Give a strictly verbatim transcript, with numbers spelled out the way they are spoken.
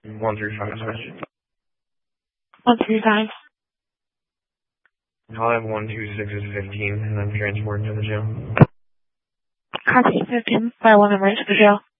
One through five switch. One through five. I'll have one two six is fifteen, and I'm transporting to the jail. Copy fifteen by one, I'm right to the jail.